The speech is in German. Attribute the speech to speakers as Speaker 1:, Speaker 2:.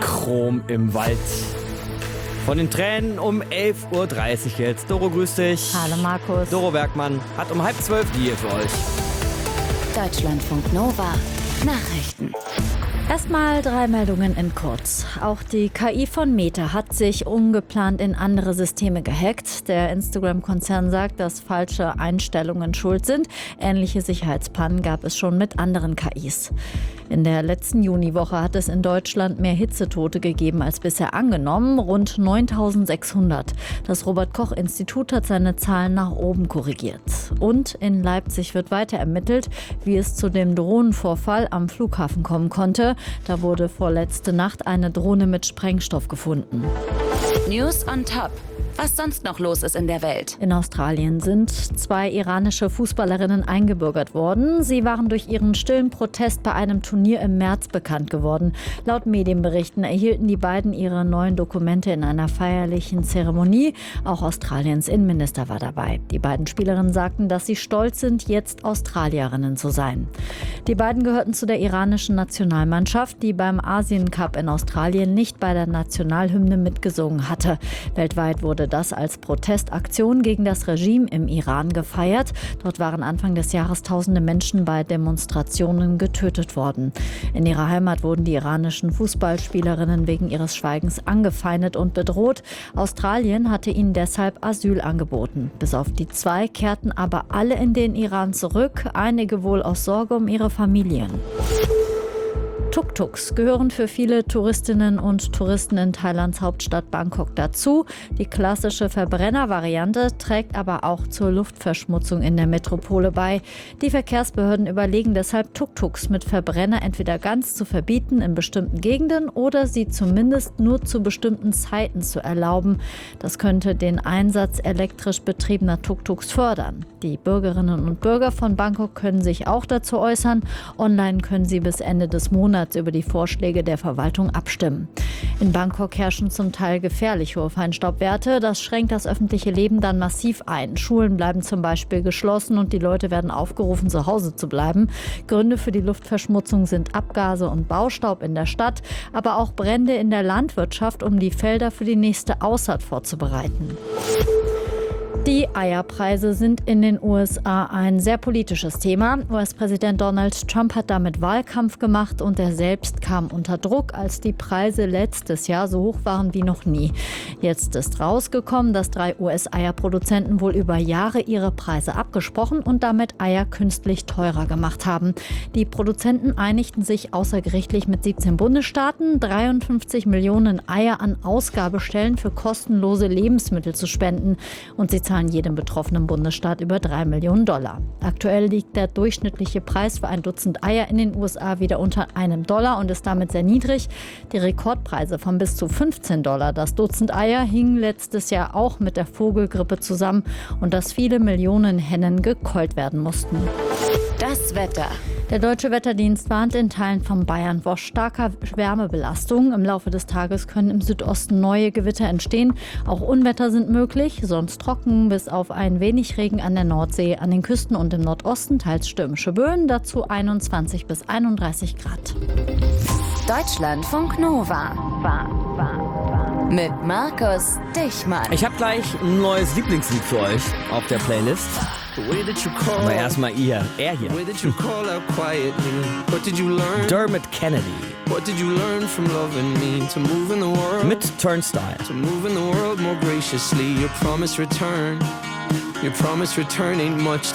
Speaker 1: Chrom im Wald. Von den Tränen um 11.30 Uhr jetzt. Doro, grüß dich.
Speaker 2: Hallo Markus.
Speaker 1: Doro Bergmann hat um 11:30 die hier für euch.
Speaker 3: Deutschlandfunk Nova. Nachrichten.
Speaker 2: Erstmal 3 Meldungen in kurz. Auch die KI von Meta hat sich ungeplant in andere Systeme gehackt. Der Instagram-Konzern sagt, dass falsche Einstellungen schuld sind. Ähnliche Sicherheitspannen gab es schon mit anderen KIs. In der letzten Juniwoche hat es in Deutschland mehr Hitzetote gegeben als bisher angenommen, rund 9.600. Das Robert-Koch-Institut hat seine Zahlen nach oben korrigiert. Und in Leipzig wird weiter ermittelt, wie es zu dem Drohnenvorfall am Flughafen kommen konnte. Da wurde vorletzte Nacht eine Drohne mit Sprengstoff gefunden.
Speaker 3: News on Top. Was sonst noch los ist in der Welt.
Speaker 2: In Australien sind 2 iranische Fußballerinnen eingebürgert worden. Sie waren durch ihren stillen Protest bei einem Turnier im März bekannt geworden. Laut Medienberichten erhielten die beiden ihre neuen Dokumente in einer feierlichen Zeremonie. Auch Australiens Innenminister war dabei. Die beiden Spielerinnen sagten, dass sie stolz sind, jetzt Australierinnen zu sein. Die beiden gehörten zu der iranischen Nationalmannschaft, die beim Asien-Cup in Australien nicht bei der Nationalhymne mitgesungen hatte. Weltweit wurde das als Protestaktion gegen das Regime im Iran gefeiert. Dort waren Anfang des Jahres tausende Menschen bei Demonstrationen getötet worden. In ihrer Heimat wurden die iranischen Fußballspielerinnen wegen ihres Schweigens angefeindet und bedroht. Australien hatte ihnen deshalb Asyl angeboten. Bis auf die 2 kehrten aber alle in den Iran zurück, einige wohl aus Sorge um ihre Familien. Tuk-Tuks gehören für viele Touristinnen und Touristen in Thailands Hauptstadt Bangkok dazu. Die klassische Verbrennervariante trägt aber auch zur Luftverschmutzung in der Metropole bei. Die Verkehrsbehörden überlegen deshalb, Tuk-Tuks mit Verbrenner entweder ganz zu verbieten in bestimmten Gegenden oder sie zumindest nur zu bestimmten Zeiten zu erlauben. Das könnte den Einsatz elektrisch betriebener Tuk-Tuks fördern. Die Bürgerinnen und Bürger von Bangkok können sich auch dazu äußern. Online können sie bis Ende des Monats über die Vorschläge der Verwaltung abstimmen. In Bangkok herrschen zum Teil gefährlich hohe Feinstaubwerte. Das schränkt das öffentliche Leben dann massiv ein. Schulen bleiben zum Beispiel geschlossen und die Leute werden aufgerufen, zu Hause zu bleiben. Gründe für die Luftverschmutzung sind Abgase und Baustaub in der Stadt, aber auch Brände in der Landwirtschaft, um die Felder für die nächste Aussaat vorzubereiten. Die Eierpreise sind in den USA ein sehr politisches Thema. US-Präsident Donald Trump hat damit Wahlkampf gemacht und er selbst kam unter Druck, als die Preise letztes Jahr so hoch waren wie noch nie. Jetzt ist rausgekommen, dass 3 US-Eierproduzenten wohl über Jahre ihre Preise abgesprochen und damit Eier künstlich teurer gemacht haben. Die Produzenten einigten sich außergerichtlich mit 17 Bundesstaaten, 53 Millionen Eier an Ausgabestellen für kostenlose Lebensmittel zu spenden. Und sie zahlen jedem betroffenen Bundesstaat über $3 Millionen. Aktuell liegt der durchschnittliche Preis für ein Dutzend Eier in den USA wieder unter $1 und ist damit sehr niedrig. Die Rekordpreise von bis zu $15 das Dutzend Eier hingen letztes Jahr auch mit der Vogelgrippe zusammen und dass viele Millionen Hennen gekeult werden mussten.
Speaker 3: Das Wetter.
Speaker 2: Der Deutsche Wetterdienst warnt in Teilen von Bayern vor starker Wärmebelastung. Im Laufe des Tages können im Südosten neue Gewitter entstehen. Auch Unwetter sind möglich, sonst trocken, bis auf ein wenig Regen an der Nordsee, an den Küsten und im Nordosten teils stürmische Böen, dazu 21 bis 31 Grad.
Speaker 3: Deutschlandfunk Nova. Mit Markus Dichmann.
Speaker 1: Ich habe gleich ein neues Lieblingslied für euch auf der Playlist. Aber erstmal er hier. Dermot Kennedy.
Speaker 4: What did you learn from loving me? To move in the world.
Speaker 1: Mit Turnstile.
Speaker 4: To move in the world more graciously. Your promise return ain't much